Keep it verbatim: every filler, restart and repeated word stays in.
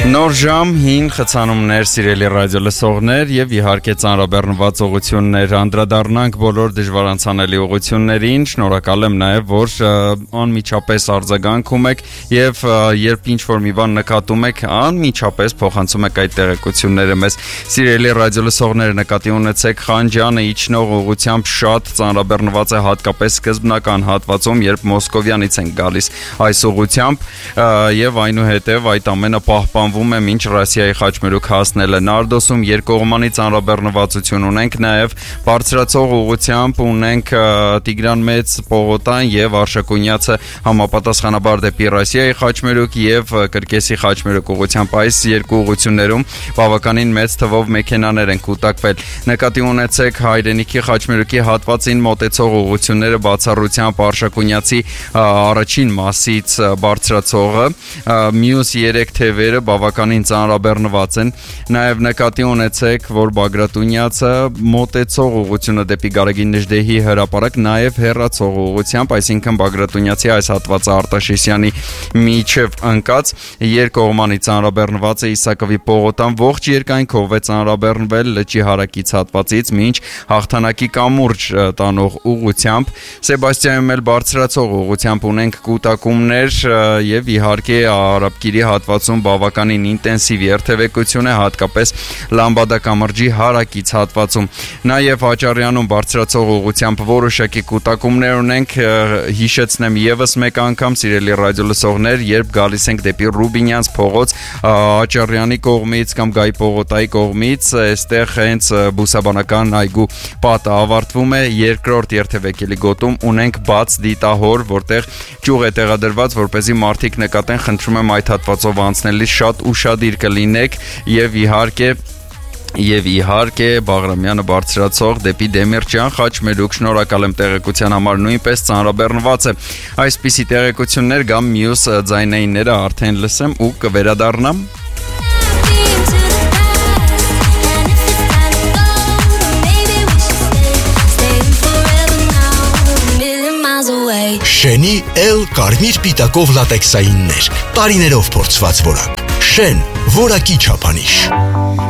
Նոր ժամ, հին խցանումներ, սիրելի ռադիո լսողներ եւ իհարկե ծանրաբեռնված ուղղություններ, անդրադառնանք բոլոր դժվարանցանելի ուղղություններին։ Շնորհակալ եմ նաեւ, որ անմիջապես արձագանքում եք եւ երբ ինչ-որ մի բան նկատում եք, անմիջապես փոխանցում եք այդ տեղեկությունները մեզ։ Սիրելի ռադիո լսողներ, նկատի ունեցեք Խանջյանը իջնող ուղղությամբ շատ ծանրաբեռնված է, հատկապես սկզբնական հատվածում, երբ Մոսկովյանից են գալիս այս ուղղությամբ եւ այնուհետեւ այդ ամենը պահպանվում է մինչ Ռոսիայի խաչմերուկ հասնելը։ Նարդոսում երկկողմանի ծանրաբեռնվածություն ունենք, նաև բարձրացող ուղղությամբ ունենք Տիգրան Մեծ պողոտան եւ Արշակունյացը համապատասխանաբար դեպի Ռոսիայի խաչմերուկ եւ Կրկեսի խաչմերուկ ուղղությամբ։ Այս երկու ուղղություններում բավականին մեծ թվով մեքենաներ են կուտակվել։ Նկատի ունեցեք Հայրենիքի խաչմերուկի հատվածին մոտեցող ուղղությունները բացառությամբ Արշակունյացի առաջին մասից բարձրացողը, մյուս երեք թևերը բավականին ծանրաբեռնված են։ Նաև նկատի ունեցեք, որ Բագրատունյացը մոտեցող ուղղությունը դեպի Գարեգին Նժդեհի հրապարակ նաև հեռացող ուղղությամբ, այսինքն Բագրատունյացի այս հատվածը Արտաշեսյանի միջև ընկած երկկողմանի ծանրաբեռնված է Իսակովի պողոտան ողջ երկայնքով է ծանրաբեռնվել Լճի հարակից հատվածից մինչ Հաղթանակի կամուրջ տանող ուղղությամբ։ Սեբաստիայում էլ բարձրացող ուղղությամբ ունենք կուտակումներ եւ իհարկե Արաբկիրի հատվածում բավականին ինտենսիվ երթևեկություն է, հատկապես Լամբադա կամրջի հարակից հատվածում։ Նաև Աճարյանում բարձրացող ուղղությամբ որոշակի կուտակումներ ունենք, հիշեցնեմ եւս մեկ անգամ, սիրելի ռադիո լսողներ, երբ գալիս ենք դեպի Ռուբինյանց փողոց Աճարյանի կողմից կամ Գայի պողոտայի կողմից, այստեղ հենց բուսաբանական այգու պատը ավարտվում է, երկրորդ երթևեկելի գոտում ունենք բաց դիտահոր, որտեղ ճյուղ է տեղադրված, որպեսզի մարդիկ նկատեն, խնդրում եմ այդ հատվածով անցնելիս շատ ուշադիր կլինեք եւ իհարկե Եվ իհարկե Բաղրամյանը բարձրացող դեպի Դեմիրճյան խաչմերուկ, շնորհակալ եմ տեղեկության համար, նույնպես ծանրաբեռնված է։ Այսպիսի տեղեկություններ կամ մյուս ձայնայինները արդեն լսեմ ու կվերադառնամ։ Շենի L կարմիր պիտակով լատեքսայիններ, տարիներով փորձված որակ։ Շեն, որակի չափանիշ։